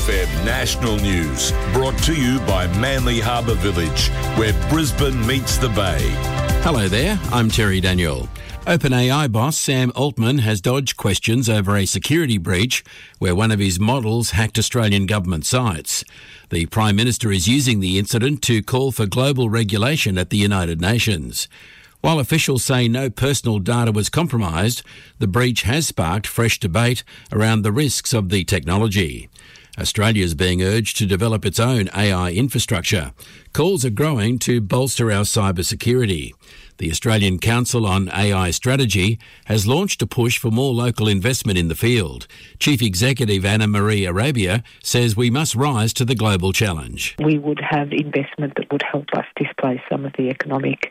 FM National News, brought to you by Manly Harbour Village, where Brisbane meets the Bay. Hello there, I'm Terry Daniel. OpenAI boss Sam Altman has dodged questions over a security breach where one of his models hacked Australian government sites. The Prime Minister is using the incident to call for global regulation at the United Nations. While officials say no personal data was compromised, the breach has sparked fresh debate around the risks of the technology. Australia is being urged to develop its own AI infrastructure. Calls are growing to bolster our cybersecurity. The Australian Council on AI Strategy has launched a push for more local investment in the field. Chief Executive Anna Marie Arabia says we must rise to the global challenge. We would have investment that would help us displace some of the economic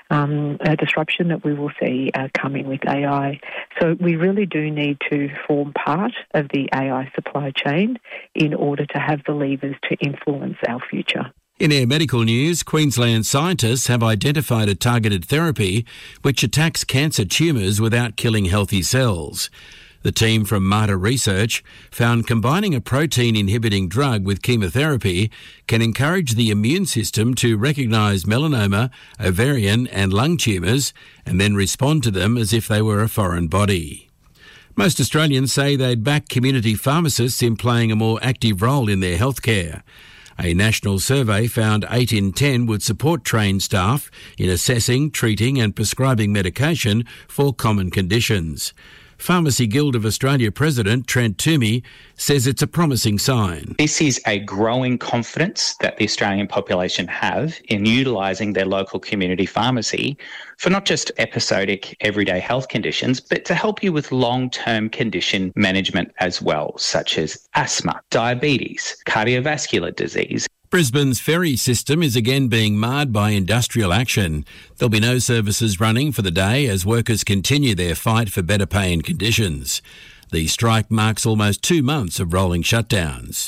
disruption that we will see coming with AI. So we really do need to form part of the AI supply chain in order to have the levers to influence our future. In air medical news, Queensland scientists have identified a targeted therapy which attacks cancer tumours without killing healthy cells. The team from Mater Research found combining a protein-inhibiting drug with chemotherapy can encourage the immune system to recognise melanoma, ovarian and lung tumours and then respond to them as if they were a foreign body. Most Australians say they'd back community pharmacists in playing a more active role in their healthcare. A national survey found 8 in 10 would support trained staff in assessing, treating and prescribing medication for common conditions. Pharmacy Guild of Australia President Trent Toomey says it's a promising sign. This is a growing confidence that the Australian population have in utilising their local community pharmacy for not just episodic everyday health conditions, but to help you with long-term condition management as well, such as asthma, diabetes, cardiovascular disease. Brisbane's ferry system is again being marred by industrial action. There'll be no services running for the day as workers continue their fight for better pay and conditions. The strike marks almost 2 months of rolling shutdowns.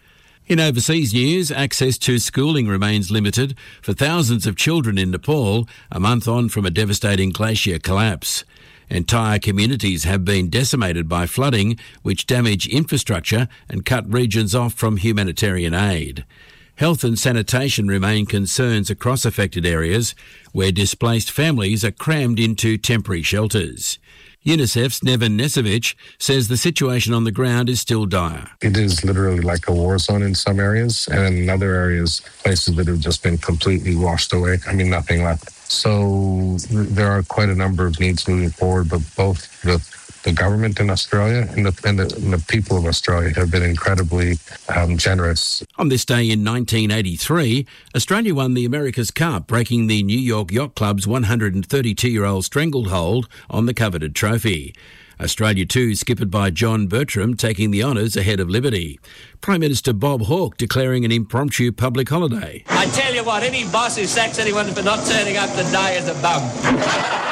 In overseas news, access to schooling remains limited for thousands of children in Nepal, a month on from a devastating glacier collapse. Entire communities have been decimated by flooding, which damaged infrastructure and cut regions off from humanitarian aid. Health and sanitation remain concerns across affected areas where displaced families are crammed into temporary shelters. UNICEF's Neven Nesevic says the situation on the ground is still dire. It is literally like a war zone in some areas, and in other areas, places that have just been completely washed away. Nothing left. So there are quite a number of needs moving forward, but both the government in Australia and the people of Australia have been incredibly generous. On this day in 1983, Australia won the America's Cup, breaking the New York Yacht Club's 132-year-old stranglehold on the coveted trophy. Australia too skippered by John Bertram taking the honours ahead of Liberty. Prime Minister Bob Hawke declaring an impromptu public holiday. I tell you what, any boss who sacks anyone for not turning up to die is a bum.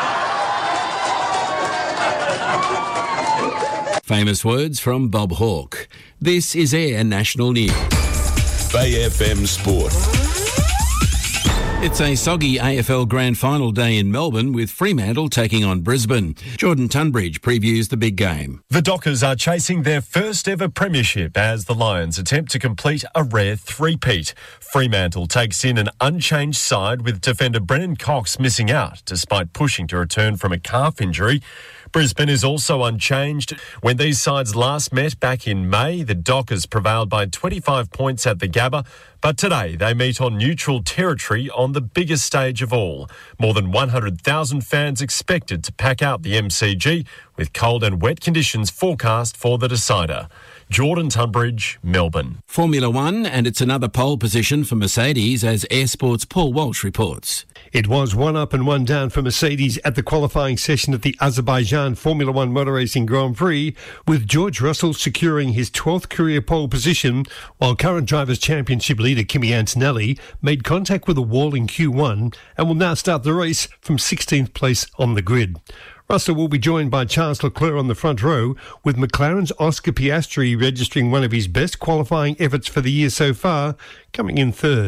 Famous words from Bob Hawke. This is Air National News. Bay FM Sport. It's a soggy AFL Grand Final day in Melbourne with Fremantle taking on Brisbane. Jordan Tunbridge previews the big game. The Dockers are chasing their first ever premiership as the Lions attempt to complete a rare three-peat. Fremantle takes in an unchanged side with defender Brennan Cox missing out despite pushing to return from a calf injury. Brisbane is also unchanged. When these sides last met back in May, the Dockers prevailed by 25 points at the Gabba, but today they meet on neutral territory on the biggest stage of all. More than 100,000 fans expected to pack out the MCG, with cold and wet conditions forecast for the decider. Jordan Tunbridge, Melbourne. Formula One, and it's another pole position for Mercedes as Air Sport's Paul Walsh reports. It was 1 up and 1 down for Mercedes at the qualifying session of the Azerbaijan Formula One Motor Racing Grand Prix, with George Russell securing his 12th career pole position, while current Drivers' Championship leader Kimi Antonelli made contact with a wall in Q1 and will now start the race from 16th place on the grid. Russell will be joined by Charles Leclerc on the front row, with McLaren's Oscar Piastri registering one of his best qualifying efforts for the year so far, coming in third.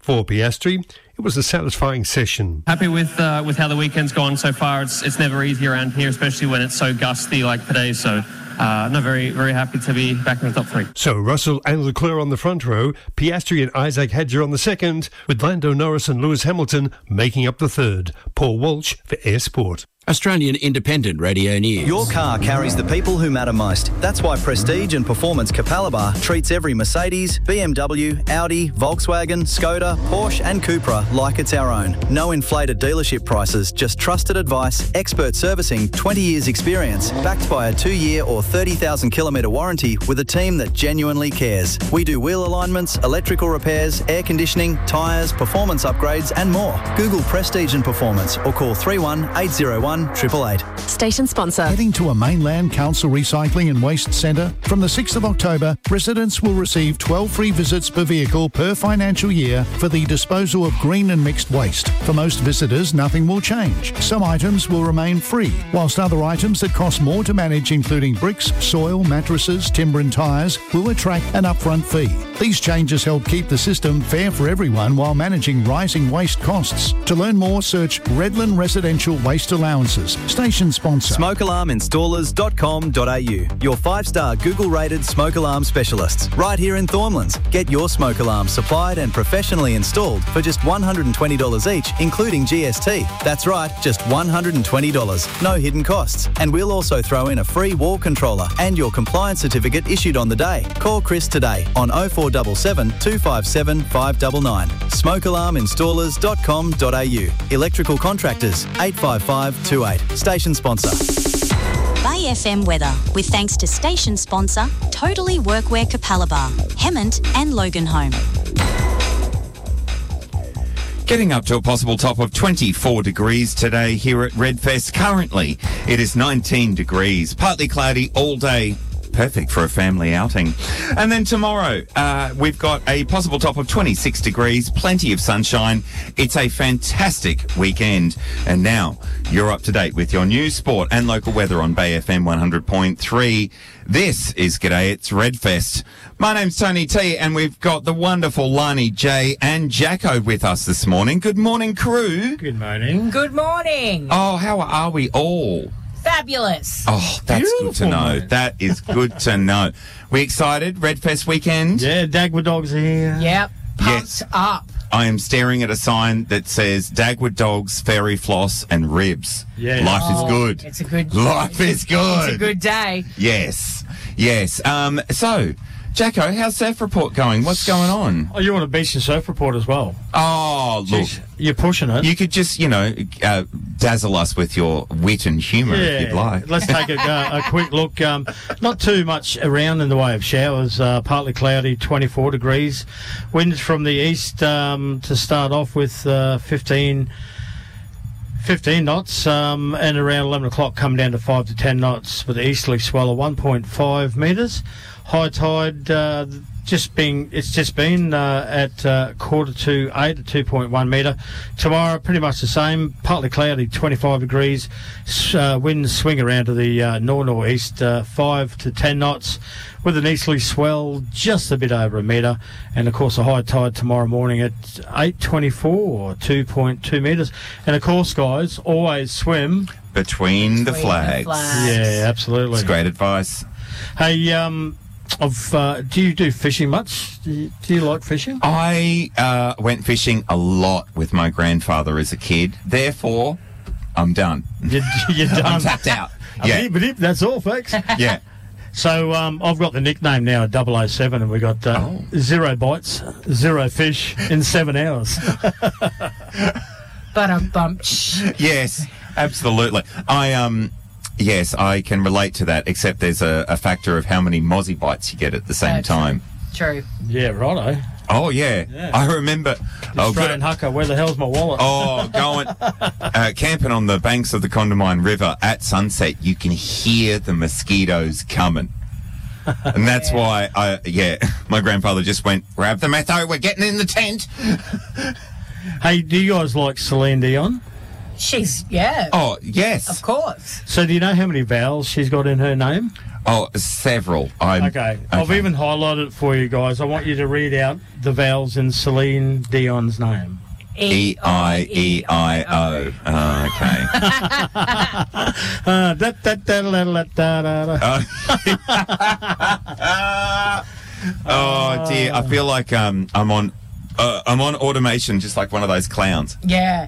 For Piastri, it was a satisfying session. Happy with how the weekend's gone so far. It's never easy around here, especially when it's so gusty like today. So, very, very happy to be back in the top 3. So Russell and Leclerc on the front row, Piastri and Isaac Hadjar on the second, with Lando Norris and Lewis Hamilton making up the third. Paul Walsh for Air Sport. Australian Independent Radio News. Your car carries the people who matter most. That's why Prestige and Performance Capalaba treats every Mercedes, BMW, Audi, Volkswagen, Skoda, Porsche and Cupra like it's our own. No inflated dealership prices, just trusted advice, expert servicing, 20 years experience, backed by a 2-year or 30,000 kilometre warranty with a team that genuinely cares. We do wheel alignments, electrical repairs, air conditioning, tyres, performance upgrades and more. Google Prestige and Performance or call 31801 888. Station sponsor. Heading to a Mainland Council Recycling and Waste Centre? From the 6th of October, residents will receive 12 free visits per vehicle per financial year for the disposal of green and mixed waste. For most visitors, nothing will change. Some items will remain free, whilst other items that cost more to manage, including bricks, soil, mattresses, timber and tyres, will attract an upfront fee. These changes help keep the system fair for everyone while managing rising waste costs. To learn more, search Redland Residential Waste Allowances. Station sponsor. SmokeAlarmInstallers.com.au. Your 5-star Google-rated smoke alarm specialists. Right here in Thornlands. Get your smoke alarm supplied and professionally installed for just $120 each, including GST. That's right, just $120. No hidden costs. And we'll also throw in a free wall controller and your compliance certificate issued on the day. Call Chris today on 0477 257 599. SmokeAlarmInstallers.com.au. Electrical contractors 85528. Station sponsor. Bay FM weather, with thanks to station sponsor Totally Workwear Capalaba, Hemmant and Loganholme. Getting up to a possible top of 24 degrees today here at Redfest. Currently, it is 19 degrees, partly cloudy all day. Perfect for a family outing. And then tomorrow, we've got a possible top of 26 degrees, plenty of sunshine. It's a fantastic weekend. And now, you're up to date with your news, sport and local weather on Bay FM 100.3. This is G'day, it's Redfest. My name's Tony T, and we've got the wonderful Lani J and Jacko with us this morning. Good morning, crew. Good morning. Good morning. Oh, how are we all? Fabulous. Oh, that's Beautiful, good to know. mate. That is good to know. We excited? Redfest weekend? Yeah, Dagwood Dogs are here. Yep. Yes. Pumped up. I am staring at a sign that says Dagwood Dogs, Fairy Floss and Ribs. Yeah. Life is good. It's a good Life is good. It's a good day. Yes. Yes. So, Jacko, how's Surf Report going? What's going on? Oh, you want a beach and surf report as well? Oh, look. Jeez, you're pushing it. You could just, dazzle us with your wit and humour if you'd like. Let's take a quick look. Not too much around in the way of showers. Partly cloudy, 24 degrees. Winds from the east to start off with 15 knots, and around 11 o'clock come down to 5 to 10 knots with an easterly swell of 1.5 metres. High tide it's just been at 7:45 at 2.1 metre. Tomorrow, pretty much the same, partly cloudy, 25 degrees. Winds swing around to the north-northeast, 5 to 10 knots, with an easterly swell just a bit over a metre. And, of course, a high tide tomorrow morning at 8:24 or 2.2 metres. And, of course, guys, always swim Between the flags. Yeah, absolutely. It's great advice. Hey, do you do fishing much? Do you like fishing? I went fishing a lot with my grandfather as a kid. Therefore, I'm done. You're done. I'm tapped out. Yeah. That's all, folks. Yeah. So I've got the nickname now at 007, and we got 0 bites, 0 fish in 7 hours. But a bump. Yes, absolutely. Yes, I can relate to that, except there's a factor of how many mozzie bites you get at the same time. True. Yeah, righto. Oh, yeah. I remember. Australian Hucker, where the hell's my wallet? Oh, going camping on the banks of the Condamine River at sunset, you can hear the mosquitoes coming. And that's why, my grandfather just went, grab the metho, we're getting in the tent. Hey, do you guys like Celine Dion? Yeah. Oh, yes. Of course. So do you know how many vowels she's got in her name? Oh, several. Okay. I've even highlighted it for you guys. I want you to read out the vowels in Celine Dion's name. E-I-E-I-O. Oh dear, I feel like I'm on automation, just like one of those clowns. Yeah.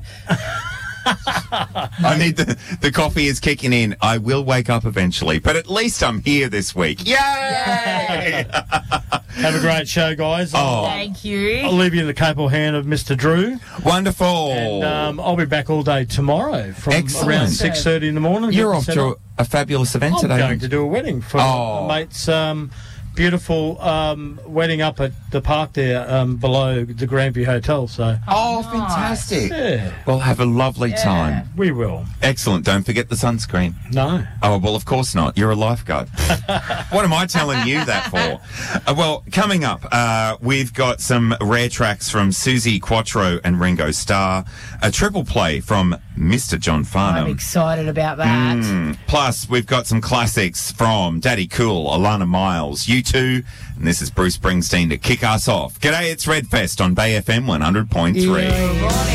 I need the coffee is kicking in. I will wake up eventually, but at least I'm here this week. Yay! Have a great show, guys. Thank you. I'll leave you in the capable hand of Mr. Drew. Wonderful. And I'll be back all day tomorrow from around 6:30 in the morning. You're off to a fabulous event today. I'm going to do a wedding for a mate's beautiful wedding up at the park there below the Grandview Hotel. So fantastic. Yeah. We'll have a lovely time. We will. Excellent. Don't forget the sunscreen. No. Oh, well, of course not. You're a lifeguard. What am I telling you that for? Well, coming up, we've got some rare tracks from Susie Quattro and Ringo Starr, a triple play from Mr. John Farnham. I'm excited about that. Plus, we've got some classics from Daddy Cool, Alana Miles, U2, and this is Bruce Springsteen to kick us off. G'day, it's Redfest on Bay FM 100.3.